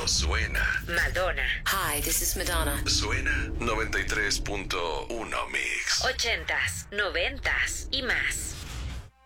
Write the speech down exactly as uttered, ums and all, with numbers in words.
suena. Madonna. Hi, this is Madonna. Suena noventa y tres punto uno Mix. Ochentas, noventas y más.